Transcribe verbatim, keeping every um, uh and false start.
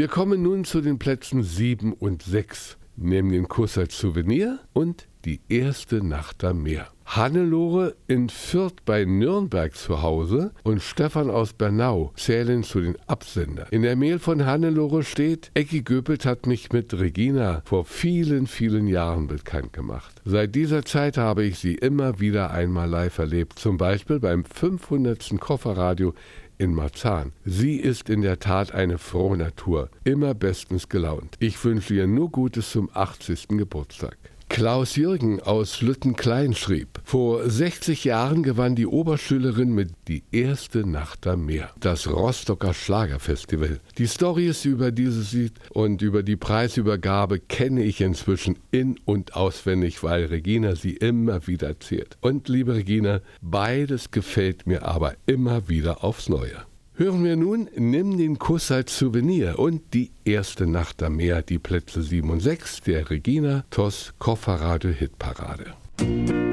Wir kommen nun zu den Plätzen sieben und sechs, neben den Kuss als Souvenir und Die erste Nacht am Meer. Hannelore in Fürth bei Nürnberg zu Hause und Stefan aus Bernau zählen zu den Absendern. In der Mail von Hannelore steht: Ecki Göpelt hat mich mit Regina vor vielen, vielen Jahren bekannt gemacht. Seit dieser Zeit habe ich sie immer wieder einmal live erlebt, zum Beispiel beim fünfhundertsten Kofferradio in Marzahn. Sie ist in der Tat eine frohe Natur, immer bestens gelaunt. Ich wünsche ihr nur Gutes zum achtzigsten Geburtstag. Klaus Jürgen aus Lüttenklein schrieb: Vor sechzig Jahren gewann die Oberschülerin mit Die erste Nacht am Meer das Rostocker Schlagerfestival. Die Storys über dieses Lied und über die Preisübergabe kenne ich inzwischen in- und auswendig, weil Regina sie immer wieder erzählt. Und liebe Regina, beides gefällt mir aber immer wieder aufs Neue. Hören wir nun Nimm den Kuss als Souvenir und Die erste Nacht am Meer, die Plätze sieben und sechs der Regina Toss Kofferradio Hitparade.